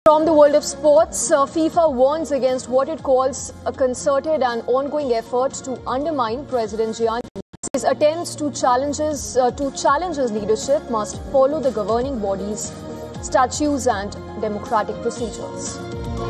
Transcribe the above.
From the world of sports, FIFA warns against what it calls a concerted and ongoing effort to undermine President Gianni. His attempts to challenge his leadership must follow the governing body's statutes and democratic procedures.